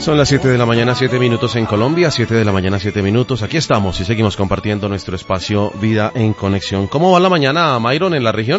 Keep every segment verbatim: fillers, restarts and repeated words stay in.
Son las siete de la mañana, siete minutos en Colombia, siete de la mañana, siete minutos. Aquí estamos y seguimos compartiendo nuestro espacio Vida en Conexión. ¿Cómo va la mañana, Myron, en la región?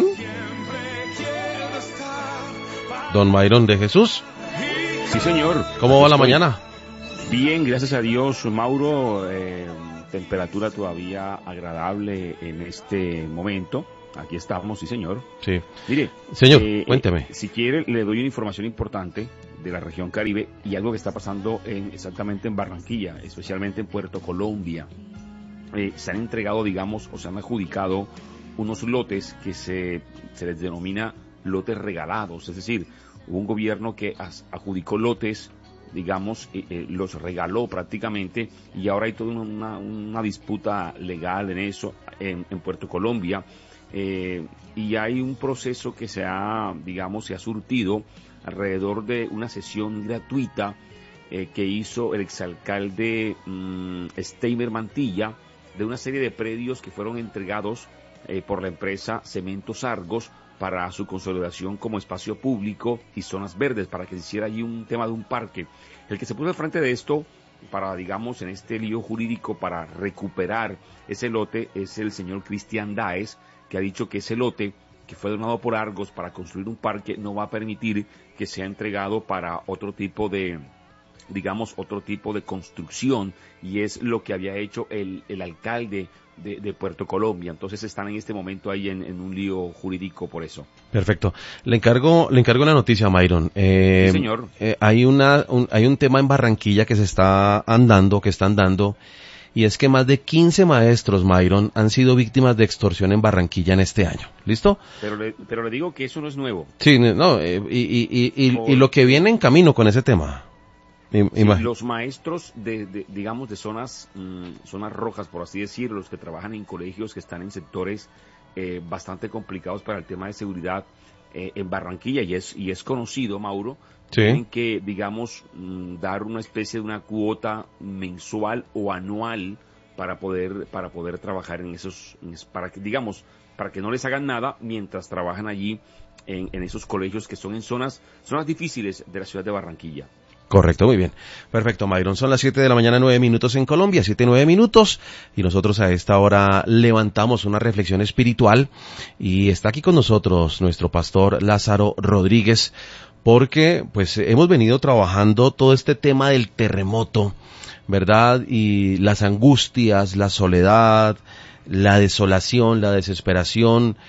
Don Myron de Jesús. Sí, señor. ¿Cómo va la mañana? Bien, gracias a Dios, Mauro. Eh, temperatura todavía agradable en este momento. Aquí estamos, sí, señor. Sí. Mire, señor, eh, cuénteme. Eh, si quiere, le doy una información importante de la región Caribe y algo que está pasando en, exactamente en Barranquilla, especialmente en Puerto Colombia. Eh, se han entregado, digamos, o se han adjudicado unos lotes que se, se les denomina lotes regalados, es decir, hubo un gobierno que as, adjudicó lotes, digamos, eh, eh, los regaló prácticamente, y ahora hay toda una, una disputa legal en eso, en, en Puerto Colombia, eh, y hay un proceso que se ha, digamos, se ha surtido alrededor de una sesión gratuita eh, que hizo el exalcalde mmm, Steimer Mantilla, de una serie de predios que fueron entregados eh, por la empresa Cementos Argos para su consolidación como espacio público y zonas verdes, para que se hiciera allí un tema de un parque. El que se puso al frente de esto, para, digamos, en este lío jurídico, para recuperar ese lote, es el señor Cristian Daes, que ha dicho que ese lote, que fue donado por Argos para construir un parque, no va a permitir que sea entregado para otro tipo de, digamos, otro tipo de construcción, y es lo que había hecho el, el alcalde de, de Puerto Colombia. Entonces están en este momento ahí en, en un lío jurídico por eso. Perfecto. Le encargo, le encargo la noticia, Myron. Eh, sí, señor. Eh, hay una, un, hay un tema en Barranquilla que se está andando, que están dando, y es que más de quince maestros, Myron, han sido víctimas de extorsión en Barranquilla en este año. ¿Listo? Pero le, pero le digo que eso no es nuevo. Sí, no, eh, y, y, y, y, y lo que viene en camino con ese tema. Sí, los maestros de, de, digamos, de zonas, mmm, zonas rojas, por así decirlo, los que trabajan en colegios que están en sectores eh, bastante complicados para el tema de seguridad eh, en Barranquilla, y es, y es conocido, Mauro, sí. Tienen que, digamos, mmm, dar una especie de una cuota mensual o anual para poder, para poder trabajar en esos, para que, digamos, para que no les hagan nada mientras trabajan allí en, en esos colegios que son en zonas, zonas difíciles de la ciudad de Barranquilla. Correcto, muy bien. Perfecto, Myron. Son las siete de la mañana, nueve minutos en Colombia, siete, nueve minutos, y nosotros a esta hora levantamos una reflexión espiritual, y está aquí con nosotros nuestro pastor Lázaro Rodríguez, porque pues hemos venido trabajando todo este tema del terremoto, ¿verdad? Y las angustias, la soledad, la desolación, la desesperación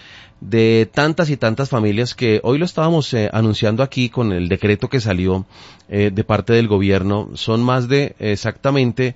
de tantas y tantas familias, que hoy lo estábamos eh, anunciando aquí con el decreto que salió eh, de parte del gobierno. Son más de exactamente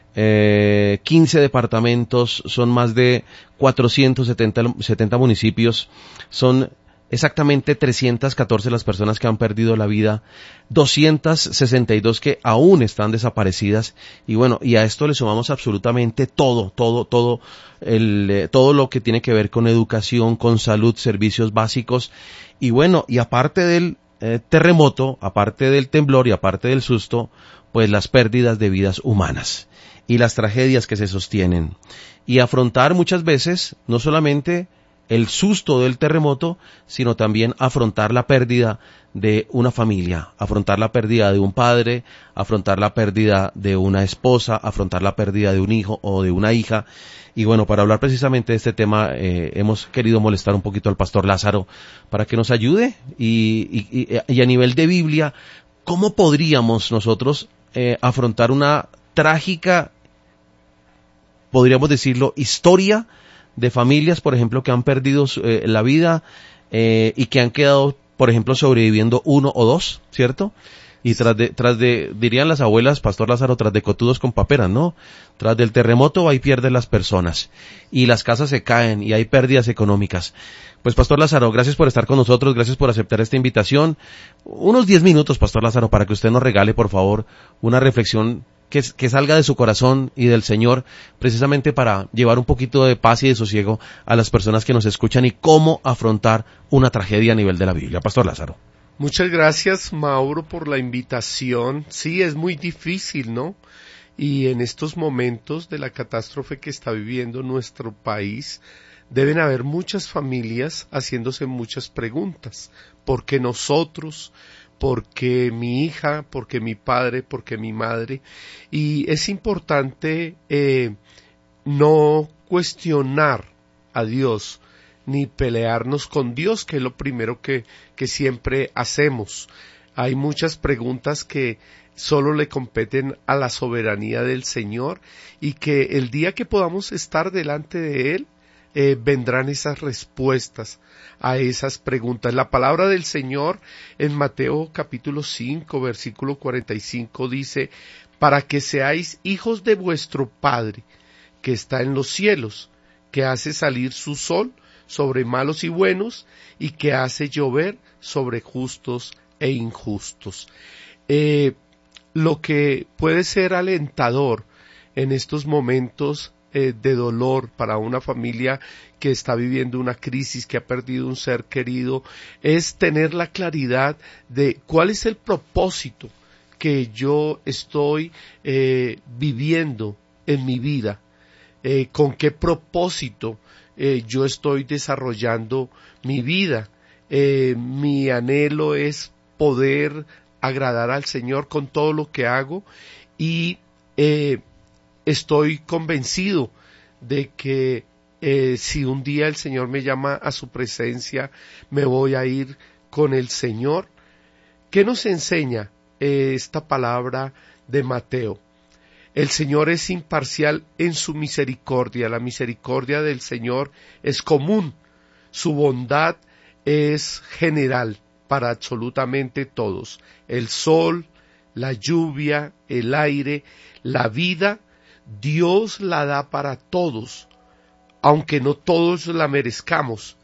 eh, quince departamentos, son más de cuatrocientos setenta municipios, son exactamente trescientas catorce las personas que han perdido la vida, doscientas sesenta y dos que aún están desaparecidas, y bueno, y a esto le sumamos absolutamente todo, todo, todo, el, eh, todo lo que tiene que ver con educación, con salud, servicios básicos, y bueno, y aparte del eh, terremoto, aparte del temblor y aparte del susto, pues las pérdidas de vidas humanas y las tragedias que se sostienen, y afrontar muchas veces no solamente el susto del terremoto, sino también afrontar la pérdida de una familia, afrontar la pérdida de un padre, afrontar la pérdida de una esposa, afrontar la pérdida de un hijo o de una hija. Y bueno, para hablar precisamente de este tema, eh, hemos querido molestar un poquito al pastor Lázaro para que nos ayude, y, y, y a nivel de Biblia, ¿cómo podríamos nosotros eh, afrontar una trágica, podríamos decirlo, historia de familias, por ejemplo, que han perdido eh, la vida eh, y que han quedado, por ejemplo, sobreviviendo uno o dos, ¿cierto? Y tras de, tras de, dirían las abuelas, pastor Lázaro, tras de cotudos con paperas, ¿no? Tras del terremoto hay pierden las personas, y las casas se caen, y hay pérdidas económicas. Pues, pastor Lázaro, gracias por estar con nosotros, gracias por aceptar esta invitación. Unos diez minutos, pastor Lázaro, para que usted nos regale, por favor, una reflexión Que, que salga de su corazón y del Señor, precisamente para llevar un poquito de paz y de sosiego a las personas que nos escuchan, y cómo afrontar una tragedia a nivel de la Biblia. Pastor Lázaro. Muchas gracias, Mauro, por la invitación. Sí, es muy difícil, ¿no? Y en estos momentos de la catástrofe que está viviendo nuestro país, deben haber muchas familias haciéndose muchas preguntas. ¿Por qué nosotros? porque mi hija, porque mi padre, porque mi madre. Y es importante eh, no cuestionar a Dios, ni pelearnos con Dios, que es lo primero que, que siempre hacemos. Hay muchas preguntas que solo le competen a la soberanía del Señor, y que el día que podamos estar delante de Él, eh, vendrán esas respuestas a esas preguntas. La palabra del Señor en Mateo capítulo cinco, versículo cuarenta y cinco dice: para que seáis hijos de vuestro Padre, que está en los cielos, que hace salir su sol sobre malos y buenos, y que hace llover sobre justos e injustos. Eh, lo que puede ser alentador en estos momentos eh, de dolor para una familia que está viviendo una crisis, que ha perdido un ser querido, es tener la claridad de cuál es el propósito que yo estoy eh, viviendo en mi vida, eh, con qué propósito eh, yo estoy desarrollando mi vida. Eh, mi anhelo es poder agradar al Señor con todo lo que hago, y eh, estoy convencido de que eh, si un día el Señor me llama a su presencia, me voy a ir con el Señor. ¿Qué nos enseña eh, esta palabra de Mateo? El Señor es imparcial en su misericordia. La misericordia del Señor es común. Su bondad es general para absolutamente todos. El sol, la lluvia, el aire, la vida, Dios la da para todos, aunque no todos la merezcamos.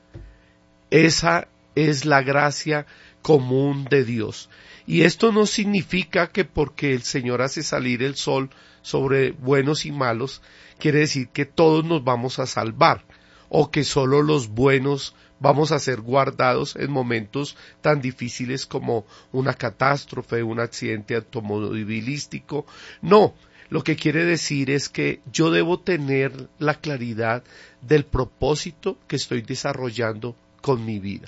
Esa es la gracia común de Dios. Y esto no significa que porque el Señor hace salir el sol sobre buenos y malos, quiere decir que todos nos vamos a salvar, o que solo los buenos vamos a ser guardados en momentos tan difíciles como una catástrofe, un accidente automovilístico. No, lo que quiere decir es que yo debo tener la claridad del propósito que estoy desarrollando con mi vida.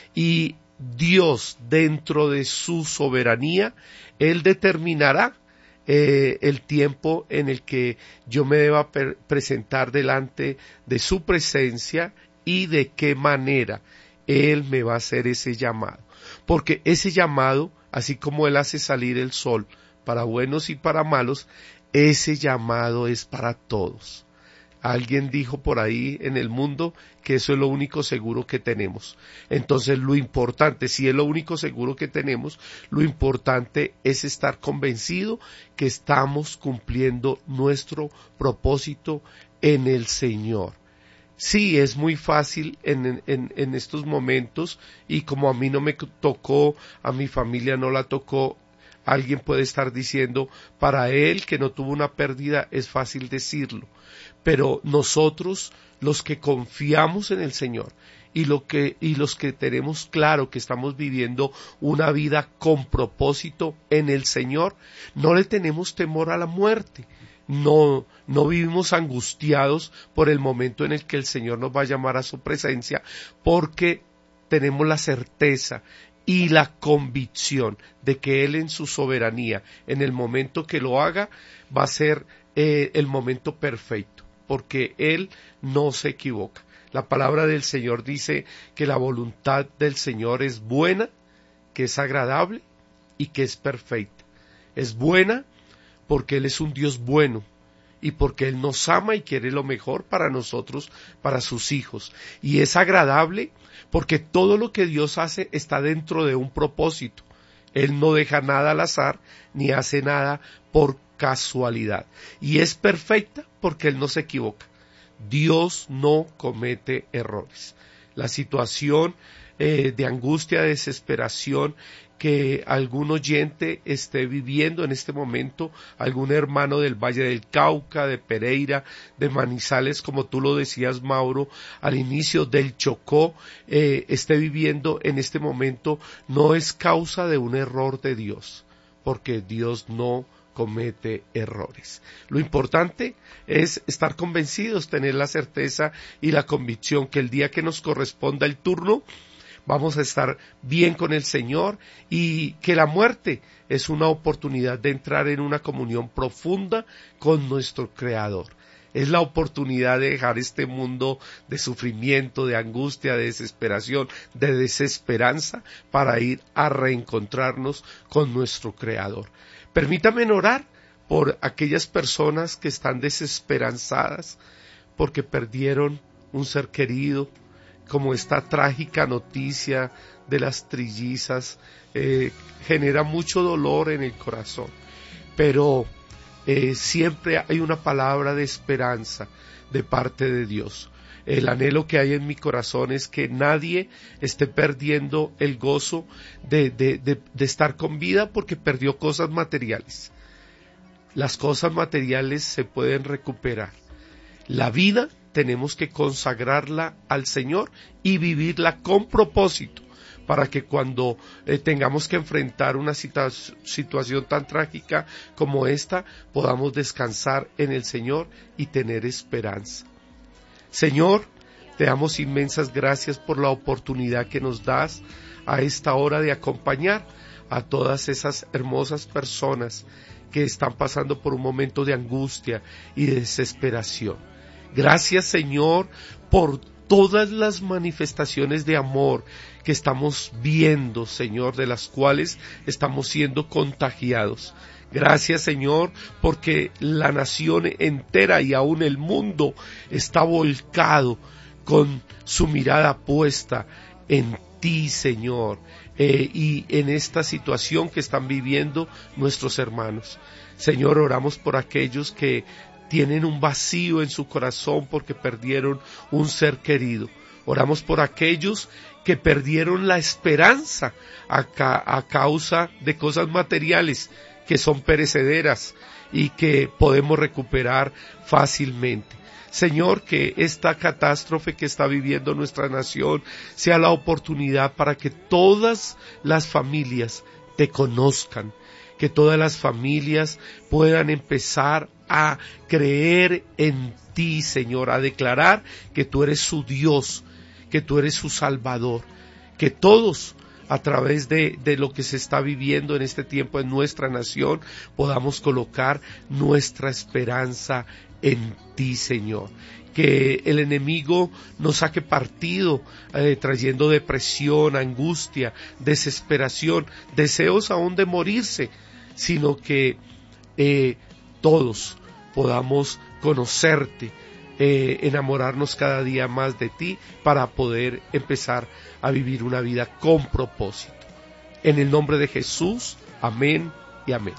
Y Dios, dentro de su soberanía, Él determinará eh, el tiempo en el que yo me deba pre- presentar delante de su presencia, y de qué manera Él me va a hacer ese llamado. Porque ese llamado, así como Él hace salir el sol para buenos y para malos, ese llamado es para todos. Alguien dijo por ahí en el mundo que eso es lo único seguro que tenemos. Entonces lo importante, si es lo único seguro que tenemos, lo importante es estar convencido que estamos cumpliendo nuestro propósito en el Señor. Sí, es muy fácil en, en, en estos momentos, y como a mí no me tocó, a mi familia no la tocó, alguien puede estar diciendo, para él que no tuvo una pérdida, es fácil decirlo. Pero nosotros, los que confiamos en el Señor, y, lo que, y los que tenemos claro que estamos viviendo una vida con propósito en el Señor, no le tenemos temor a la muerte. No, no vivimos angustiados por el momento en el que el Señor nos va a llamar a su presencia, porque tenemos la certeza y la convicción de que Él en su soberanía, en el momento que lo haga, va a ser eh, el momento perfecto, porque Él no se equivoca. La palabra del Señor dice que la voluntad del Señor es buena, que es agradable y que es perfecta. Es buena porque Él es un Dios bueno, y porque Él nos ama y quiere lo mejor para nosotros, para sus hijos. Y es agradable porque todo lo que Dios hace está dentro de un propósito. Él no deja nada al azar, ni hace nada por casualidad. Y es perfecta porque Él no se equivoca. Dios no comete errores. La situación eh, de angustia, de desesperación que algún oyente esté viviendo en este momento, algún hermano del Valle del Cauca, de Pereira, de Manizales, como tú lo decías, Mauro, al inicio del Chocó, eh, esté viviendo en este momento, no es causa de un error de Dios, porque Dios no comete errores. Lo importante es estar convencidos, tener la certeza y la convicción que el día que nos corresponda el turno, vamos a estar bien con el Señor, y que la muerte es una oportunidad de entrar en una comunión profunda con nuestro Creador. Es la oportunidad de dejar este mundo de sufrimiento, de angustia, de desesperación, de desesperanza, para ir a reencontrarnos con nuestro Creador. Permítame orar por aquellas personas que están desesperanzadas porque perdieron un ser querido, como esta trágica noticia de las trillizas, eh, genera mucho dolor en el corazón, pero eh, siempre hay una palabra de esperanza de parte de Dios. El anhelo que hay en mi corazón es que nadie esté perdiendo el gozo de, de, de, de estar con vida porque perdió cosas materiales. Las cosas materiales se pueden recuperar. La vida tenemos que consagrarla al Señor y vivirla con propósito, para que cuando eh, tengamos que enfrentar una situa- situación tan trágica como esta, podamos descansar en el Señor y tener esperanza. Señor, te damos inmensas gracias por la oportunidad que nos das a esta hora de acompañar a todas esas hermosas personas que están pasando por un momento de angustia y de desesperación. Gracias, Señor, por todas las manifestaciones de amor que estamos viendo, Señor, de las cuales estamos siendo contagiados. Gracias, Señor, porque la nación entera y aún el mundo está volcado con su mirada puesta en ti, Señor, eh, y en esta situación que están viviendo nuestros hermanos. Señor, oramos por aquellos que tienen un vacío en su corazón porque perdieron un ser querido. Oramos por aquellos que perdieron la esperanza a, ca- a causa de cosas materiales que son perecederas y que podemos recuperar fácilmente. Señor, que esta catástrofe que está viviendo nuestra nación sea la oportunidad para que todas las familias te conozcan, que todas las familias puedan empezar a creer en ti, Señor, a declarar que tú eres su Dios, que tú eres su Salvador, que todos, a través de, de lo que se está viviendo en este tiempo en nuestra nación, podamos colocar nuestra esperanza en ti, Señor. Que el enemigo nos saque partido, eh, trayendo depresión, angustia, desesperación, deseos aún de morirse, sino que eh, todos podamos conocerte, eh, enamorarnos cada día más de ti para poder empezar a vivir una vida con propósito. En el nombre de Jesús, amén y amén.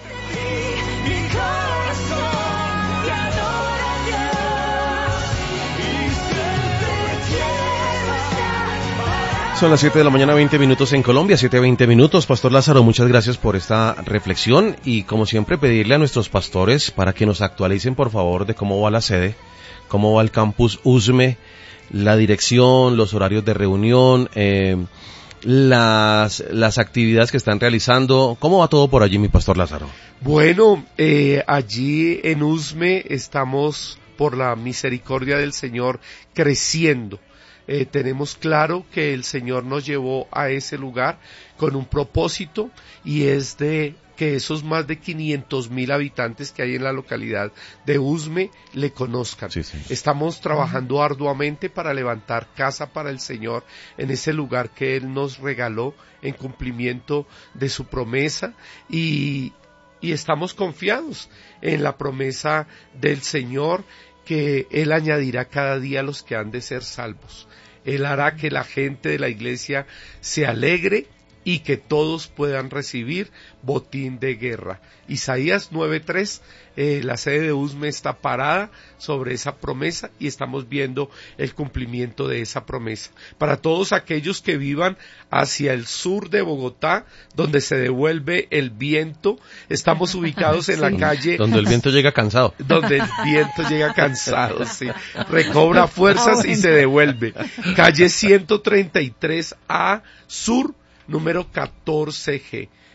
Son las siete de la mañana, veinte minutos en Colombia, siete veinte minutos. Pastor Lázaro, muchas gracias por esta reflexión y como siempre pedirle a nuestros pastores para que nos actualicen por favor de cómo va la sede, cómo va el campus U S M E, la dirección, los horarios de reunión, eh, las, las actividades que están realizando. ¿Cómo va todo por allí, mi Pastor Lázaro? Bueno, eh, allí en U S M E estamos, por la misericordia del Señor, creciendo. Eh, tenemos claro que el Señor nos llevó a ese lugar con un propósito, y es de que esos más de quinientos mil habitantes que hay en la localidad de U S M E le conozcan. Sí, sí. Estamos trabajando arduamente para levantar casa para el Señor en ese lugar que Él nos regaló en cumplimiento de su promesa, y, y estamos confiados en la promesa del Señor, que Él añadirá cada día a los que han de ser salvos. Él hará que la gente de la iglesia se alegre y que todos puedan recibir botín de guerra. Isaías nueve tres, eh, la sede de U S M E está parada sobre esa promesa y estamos viendo el cumplimiento de esa promesa. Para todos aquellos que vivan hacia el sur de Bogotá, donde se devuelve el viento, estamos ubicados en sí. la calle... Donde el viento llega cansado. Donde el viento llega cansado, sí. Recobra fuerzas oh, y se devuelve. Calle ciento treinta y tres A, sur, número catorce G.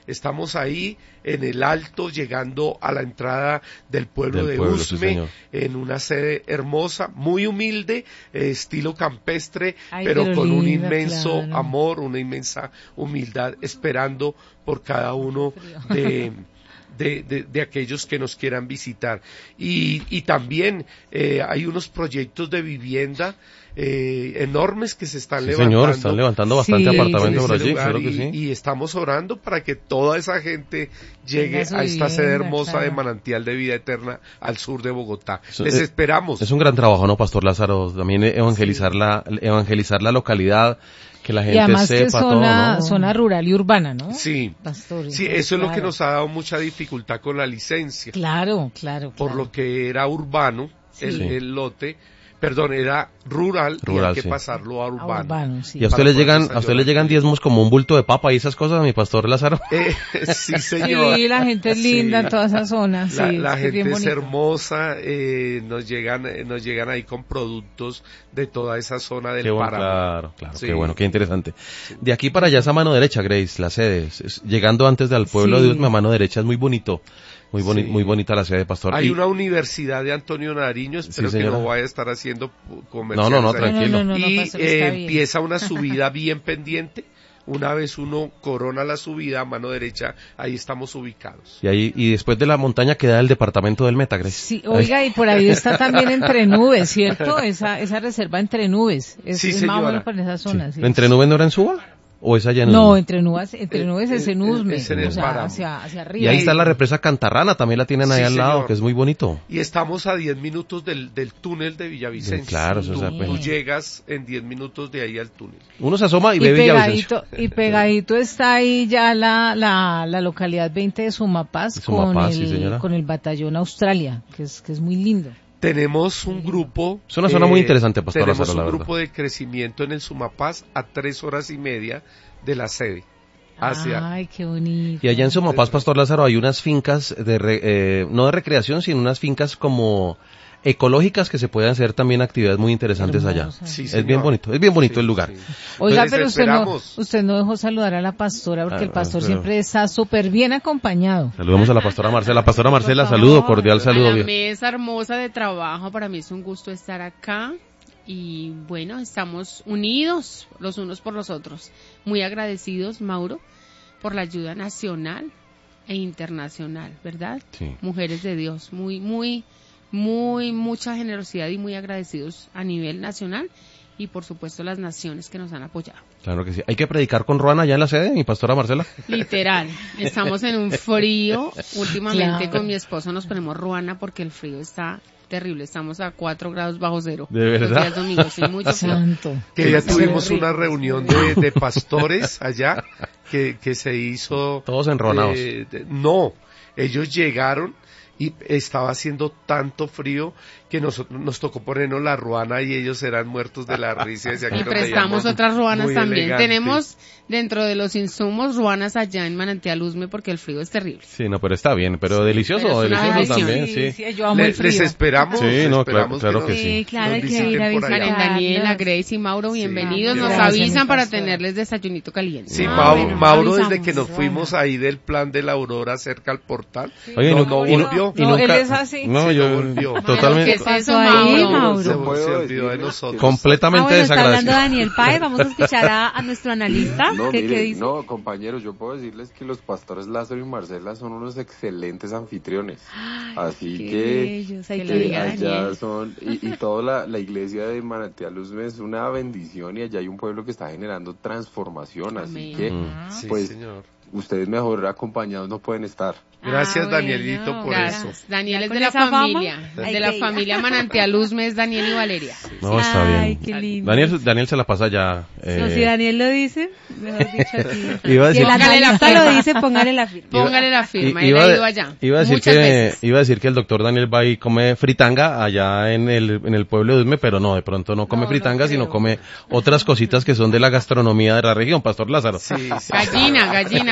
Estamos ahí en el alto, llegando a la entrada del pueblo Del de pueblo, sí, Usme, señor. en una sede hermosa, muy humilde, eh, estilo campestre, Ay, pero, pero con un linda, inmenso claro. amor, una inmensa humildad, esperando por cada uno de... De, de, de aquellos que nos quieran visitar. Y, y también eh, hay unos proyectos de vivienda eh, enormes que se están Sí, levantando. señor, están levantando bastante Sí, apartamentos en por ese allí, lugar claro que y, sí. y estamos orando para que toda esa gente llegue Tenga su a esta sede vivienda, hermosa claro. de Manantial de Vida Eterna al sur de Bogotá. Eso, Les eh, esperamos. Es un gran trabajo, ¿no, Pastor Lázaro? También evangelizar la evangelizar la localidad, que la gente Y además que sepa zona, todo, ¿no? zona rural y urbana, ¿no? Sí, Pastor, sí, entonces, eso es lo que claro. nos ha dado mucha dificultad con la licencia. Claro, claro, Por claro. lo que era urbano, el, Sí. el lote, perdón, era rural, y Rural, hay que sí. pasarlo a Ah, urbano. urbano, sí. Y a usted para le poder llegan, desayunar. a usted le llegan diezmos como un bulto de papa y esas cosas, mi Pastor Lázaro. Eh, sí, señor. Sí, la gente es linda Sí. en toda esa zona. La, sí, la es que gente bien es bonito. hermosa, eh, nos llegan, eh, nos llegan ahí con productos de toda esa zona del Qué bueno, páramo. claro, claro, Sí. qué bueno, qué interesante. De aquí para allá es a mano derecha, Grace, la sede. Es- es- llegando antes del pueblo Sí. de Usme a mano derecha es muy bonito. Muy, boni- Sí. muy bonita la sede, Pastor. Hay Y- una universidad de Antonio Nariño, espero que señora. no vaya a estar haciendo pu- comerciales. No, no, no, ahí. tranquilo. No, no, no, no, y pastor, eh, está bien. empieza una subida bien pendiente. Una vez uno corona la subida a mano derecha, ahí estamos ubicados. Y ahí, y después de la montaña queda el departamento del Meta, Grace. Sí, oiga, y por ahí está también Entre Nubes, ¿cierto? Esa, esa reserva Entre Nubes. Es, Sí, es más o señora. menos por esa zona. Sí. ¿Entre Nubes no era en Suba? ¿O es allá en No, Usme? Entre Nubes, Entre Nubes es en Eh, eh, Usme, es en el o sea, páramo. hacia, hacia arriba. Y ahí está la represa Cantarrana, también la tienen ahí Sí, al lado, señor. que es muy bonito. Y estamos a diez minutos del, del túnel de Villavicencio. Sí, claro, eso tú, es apenas. tú llegas en diez minutos de ahí al túnel. Uno se asoma y, Y ve Villavicencio. pegadito, y pegadito está ahí ya la, la, la localidad veinte de Sumapaz, Sumapaz, con, sí, señora. el, con el batallón Australia, que es, que es muy lindo. Tenemos un grupo. Es una zona muy interesante, Pastor Tenemos Lázaro, la un verdad. grupo de crecimiento en el Sumapaz a tres horas y media de la sede. Hacia. Ay, qué bonito. Y allá en Sumapaz, Pastor Lázaro, hay unas fincas de, re- eh, no de recreación, sino unas fincas como ecológicas que se pueden hacer también actividades muy interesantes allá. Hermosa. Sí, Es señor. bien bonito, es bien bonito Sí, el lugar. sí. Oiga, Les pero usted no, esperamos. usted no dejó saludar a la pastora, porque Ah, el pastor pero- siempre está súper bien acompañado. Saludemos a la pastora Marcela. Pastora Marcela, Por favor. saludo, cordial saludo. A la mesa hermosa de trabajo, para mí es un gusto estar acá y bueno, estamos unidos los unos por los otros. Muy agradecidos, Mauro, por la ayuda nacional e internacional, ¿verdad? Sí. Mujeres de Dios, muy, muy, muy, mucha generosidad y muy agradecidos a nivel nacional y por supuesto las naciones que nos han apoyado. Claro que sí. Hay que predicar con Ruana allá en la sede, mi pastora Marcela. Literal, estamos en un frío. Últimamente Claro. con mi esposo nos ponemos ruana porque el frío está terrible. Estamos a cuatro grados bajo cero. ¿De verdad? Los días domingos, sí, mucho frío. Santo. Que ya Sí, tuvimos terrible. una reunión de, de pastores allá que, que se hizo. Todos enronados. eh, de- no, ellos llegaron y estaba haciendo tanto frío que nosotros nos tocó ponernos la ruana y ellos eran muertos de la risa. decía que Y nos prestamos veíamos otras ruanas muy también. elegantes. Tenemos dentro de los insumos ruanas allá en Manantial Usme porque el frío es terrible. Sí, no, pero está bien, pero delicioso, pero es una delicioso bendición. también, sí. yo amo Le- el frío. les esperamos. Sí, les no, claro- esperamos claro nos- que sí. Sí, claro, nos hay que visiten ir a por allá. Karen visitar. Daniela, Grace y Mauro, Sí. bienvenidos. Nos Gracias, mi avisan para pastora. tenerles desayunito caliente. Sí, Ah, Mau- bueno, Mauro, avisamos. desde que nos fuimos ahí del plan de la Aurora cerca al portal, Oye, no, y no y volvió. y No, nunca- él es así. No, Sí, yo no volvió. totalmente, ¿Qué es eso, Pasó ahí, Mauro? Mauro. Se, ¿Puedo se olvidó de decirle? nosotros. completamente Ah, bueno, está hablando desagradecido. Daniel Pae, vamos a escuchar a, a nuestro analista. No, ¿Qué, mire, qué dice? no, compañeros, yo puedo decirles que los pastores Lázaro y Marcela son unos excelentes anfitriones. Así Qué que, bellos, hay que que le que diga ir. allá Daniel. son, y, y toda la, la iglesia de Manantial Usme es una bendición y allá hay un pueblo que está generando transformación. Así Amén. que, Mm. Sí, pues, señor. ustedes mejor acompañados no pueden estar. Gracias, Ah, Danielito, bueno, por Gracias. eso. Daniel Ya es con de la esa fama, familia, hay de la que ir. familia Manantial Usme es Daniel y Valeria. No, está Ay, bien. qué lindo. Daniel, Daniel se la pasa ya. eh, No, si Daniel lo dice, mejor dicho aquí. Iba a Si decir el que- Póngale la analista firma. lo dice, póngale la firma. Póngale la firma, él iba, ha de- ido allá. iba a decir muchas que veces. iba a decir que el doctor Daniel va y come fritanga allá en el en el pueblo de Usme, pero no, de pronto no come No, no fritanga, sino creo. come otras cositas que son de la gastronomía de la región, Pastor Lázaro. Sí, sí. Gallina, gallina,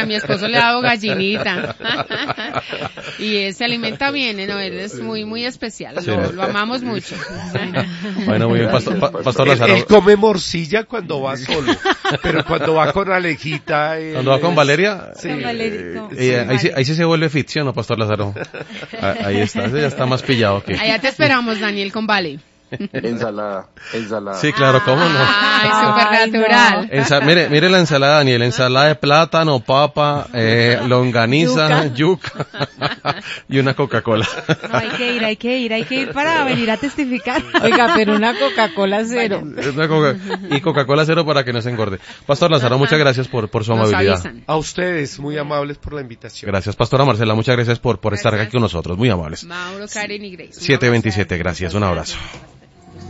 mi esposo le ha dado gallinita. Y él se alimenta bien, ¿no? Él es muy, muy especial, Sí, lo, ¿no? lo amamos mucho. Bueno, muy bien, Pastor, pa- Pastor Él, Lázaro. él come morcilla cuando va solo, pero cuando va con Alejita... él Cuando va con es- Valeria, Sí. Con Valerito. eh, ahí, sí, ahí sí se vuelve ficción, ¿no, Pastor Lázaro? Ah, Ahí está, ese ya está más pillado que... Allá te esperamos, Daniel, con Vale. Ensalada, ensalada. Sí, claro, ¿cómo no? Ay, Ay, supernatural. Ensa- mire, mire la ensalada, Daniel, ensalada de plátano, papa, eh, longaniza, yuca, y una Coca-Cola. No, hay que ir, hay que ir, hay que ir para venir a testificar. Oiga, pero una Coca-Cola cero. Es una Coca- y Coca-Cola cero para que no se engorde. Pastor Lázaro, muchas gracias por, por su Nos amabilidad. avisan. A ustedes, muy amables por la invitación. Gracias, Pastora Marcela, muchas gracias por, por estar Gracias. aquí con nosotros, muy amables. Mauro, Karen y Grace. Un siete abrazo. veintisiete, gracias, un abrazo. Gracias.